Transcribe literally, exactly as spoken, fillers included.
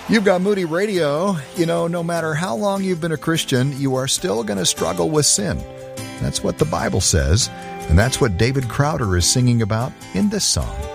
You've got Moody Radio. You know, no matter how long you've been a Christian, you are still going to struggle with sin. That's what the Bible says, and that's what David Crowder is singing about in this song.